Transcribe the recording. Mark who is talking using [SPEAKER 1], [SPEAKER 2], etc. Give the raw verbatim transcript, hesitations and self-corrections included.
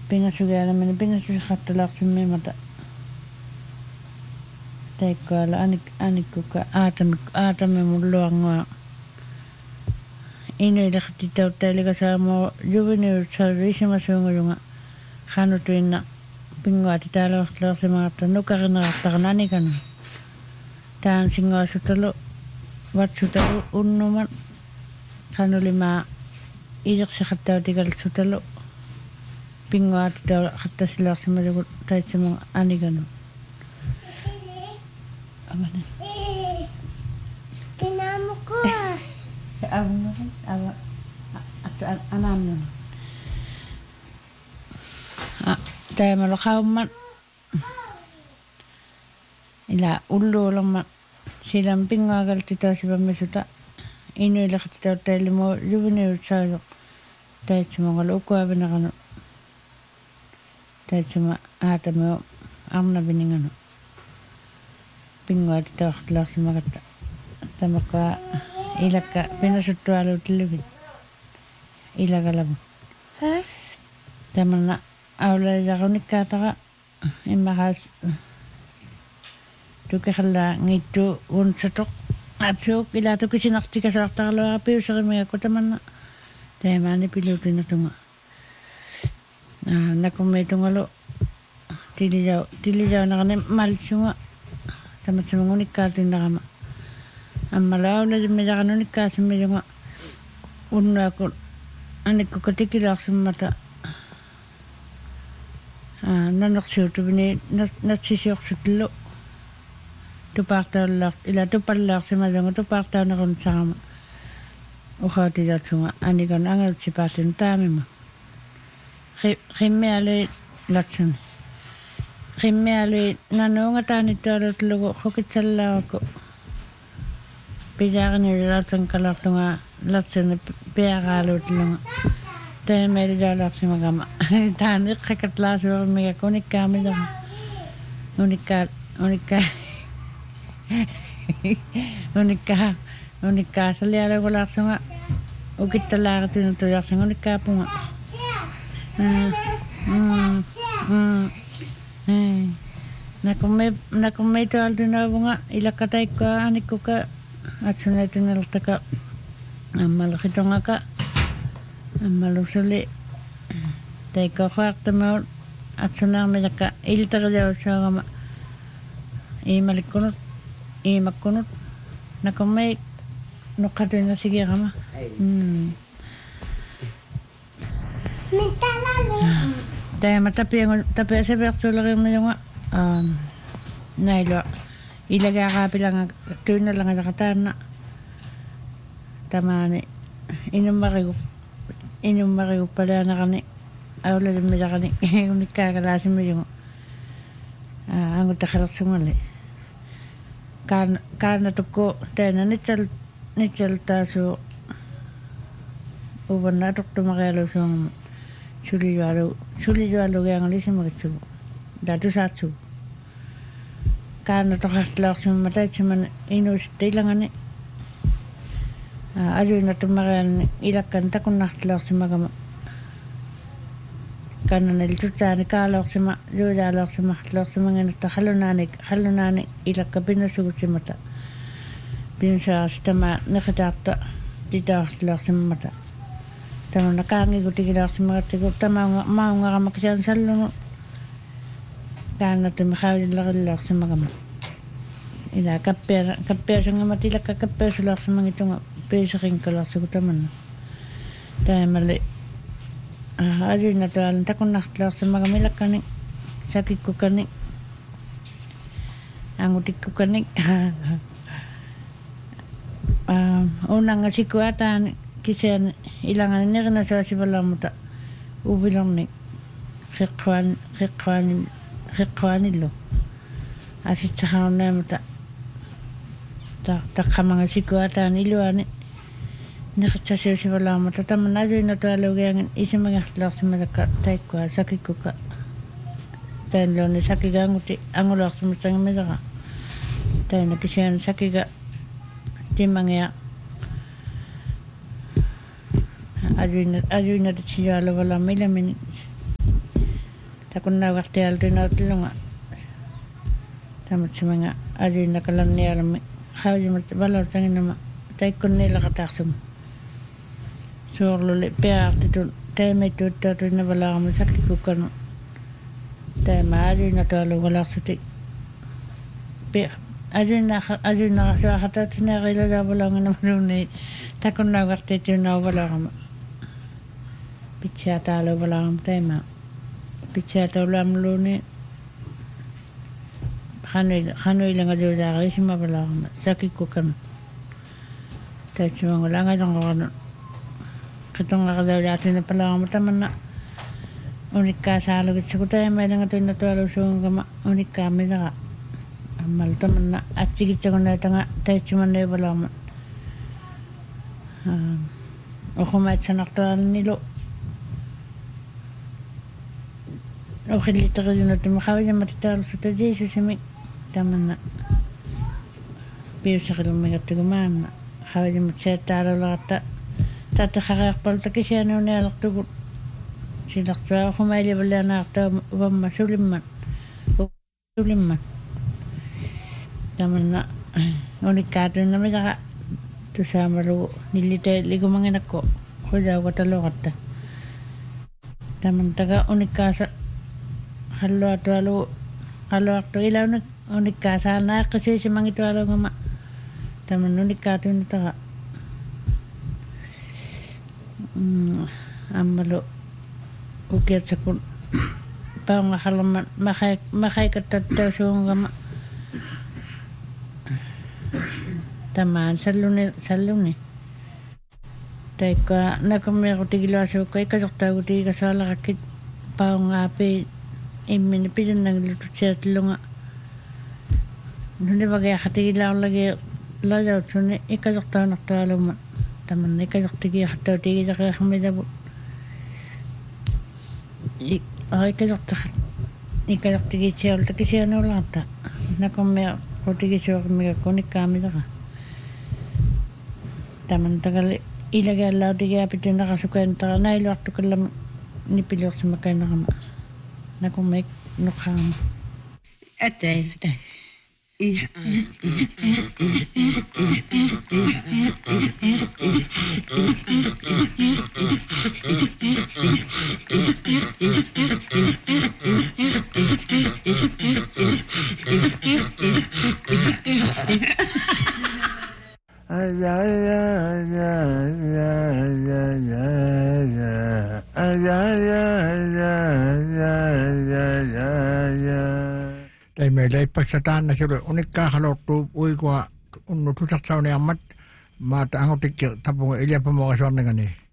[SPEAKER 1] pingasugaalamani pingasusaqartalaqsimmi mata taikkaala anik anikkuka aatami aatami mulluangua inuilaqtitauttalikasaamo juveniussaarisimasunguljunga qanutuinna pinguati taalortleersimaqarta nukarineraartaqananikanu taan singoasutalu watsutalu unnuman qanulima ilersiqattautikalsutalu pinguati taalaqattasilaarsimalugu taitsama anikanu amane
[SPEAKER 2] Kinamuko.
[SPEAKER 1] Abang apa at anamno ah tay malo kauman ila ullo lama silam pingagal tita sibamisuta inu ila tita telimo juvene utsayo tay chuma ngalo ko abena kanu tay chuma ata mo amna biningano pingwa tita khlasima kata tamaka ilaka pinasuttualu tilivit ilakalabu
[SPEAKER 2] Hah?
[SPEAKER 1] tamana awla jagunikkaataqa immaqas tukehalla ngittu unsatuq atsuk ila tukisinartikasartarluara piuserimiakku tamanna taimani pilutinatunga nakummitungalu tilijau tilijaunaqani malsunga tamatsamungunikkaatinnaqama ammalaula jimmijaqanunikkaasimmijunga unnuakku anikkuka tikilaarsimmata nanersiutuvini natsisiorsutillu tupaartaallaart ila tupallaarsimajunga tupaartaanerunsaarama uqautilatsunga anikan angaltsipaatun taamima qimmiali latsuni qimmiali nanuunga taanittualutlugu qukitsallaaqakku pijaaqani latsan kalartunga latsani piaqaaluutlunga taimeli jaalaarsimagama taani qakatlaasuormiga kunikkaamilaqa unikkaa unikkaa unikkaa unikkaasalialagulaarsunga ukittalaaqatunutuyarsunga unikkaapunga mm mm nakumme nakumme tualtunavunga ilakkataikkoa anikkuka atsunaitunaltaka ammaluqitongaka ammalusuli taikkoquartamaut atsunaarmilakka ilterijaussaagama iimalikkunut iimakkunut nakummai nuqqatuinasigiqama mm
[SPEAKER 2] Mintalalu.
[SPEAKER 1] taima tapiangu tapia severtuulerimmilunga um nailo ilagaaqaapilanga tuinalanga jaqataanna tamaani inummarigu inummarigu palaanaqani aulalimmiljaqani unikkaagalaasimmilungu angutaqalersungali kaan kaanatukku taina nitsal nitsal taasu uvanna atuqtumarialusuangama sulijualu sulijualugiangalisimagitsugu datusaatsugu kaanatoqartlaorsimma taitsaman inuusittailangani ajuinattumarialni ilakkan takunnartlaorsimagama kannanil tutsaani kaalorsima juujaalorsima hartlaorsimanginatta hallunaani hallunaani ilakka pinnusugutsimata pinsaarstama neqitaarta titaartlaorsimmata tamana kaangigu tigilaarsimagatigu tamaunga maungaramaqsian sallunu kaanatumi qaavillaqillaarsimagama ila kappea kappeasangamat ilakka kappeasulaarsimangitunga peeserinkalarsigu tamanna taimali ajuinatualan takunnartlaorsimagama ilakkani sakikkukani angutikkukani unanga sikuataani kisian ilangani nerinasuasivallamuta uvilorni qiqqaani qiqqaani qiqqaanillu asitsaqarunnaamata ta taqqamanga sikuataani iluani neqitsasiusivallaamata tamanna ajuinatualugiangin isimagartlaorsimalakka taikkua sakikkuka tainluuni sakigaanguti angulaorsimatsangamilera taina kisian sakiga timmangia ajuina ajuina tsijaalavala milamin takunnaaqartiaaltunautillunga tamatsimanga aliinnakalarnialami qaujimat valortanginama taikkunniilaqataarsumu suorluli piaartitun taimittuuttaatuinnavalaamu sakikukkanu taima aliinnatualugalarsutik pi aliinna aliinnaqasuaqataatineeqilalaavalanganamaluni takunnaaqartiitiunaavalaarama pitsaataaluvalaaram taima pitsaataulaamluuni Hanoi Hanoi lang ajo dari sima balang sakit kukan. Tapi cuma ngulang aja ngono. Ketong nggak ada jatuh ni balang mata mana unik kasar lagi sekutu yang main dengan tu natu alu sung kama unik kami dah. Amal tu mana aci kita kena tengah tapi cuma ni balang. Aku macam nak tu ni lo. Aku lihat terus natu makau je mati terus tu je sesimi. Tamanna biusakil megatigumaana xawajimat seetaalulaata taata xaqeeqpalta kisianuunialaqtugut silaqtua xumailivallianaaqta uvamma sulimman sulimman tamanna unikkaatunnamigaqa tusaamalugu nillite ligumanginakko xujaugataloqatta tamantaga unikkaasa qalluatualugu qalluaqtu ilaunak unikkaasa naaqqiseesi mangitualungama taman unikkaatunnutaqa ammalu ukiatsakun paunga halama maxay maxaykattatausuungama tamaan salluni salluni taikka nakammeequtigiluasuukka ikkasortaagutigikasualaqakkit paungaapi immini pidunnangilututiatlunga nuni bagai khatigilaulagi lajautsunni ikkasortaanartaalumma tamanna ikkasortigi khattautigisaqiaqmidavu ik aikkasorta ikkasortigitsiaultakisianuulaarta nakommea qutigisuuqmigakkunikkaamilaqa tamantagali ilagaallaautigiapitunnaqasukaantaqa nailuartukallama nipiliorsimakkainaqama nakummek nuqaama
[SPEAKER 3] atay atay iya
[SPEAKER 4] Dai meillä ei päästä tänne sille unikkaa haluttu uikua unnu tusatsauni ammat maata angotikki tapunga iljapamoa sonnega niin.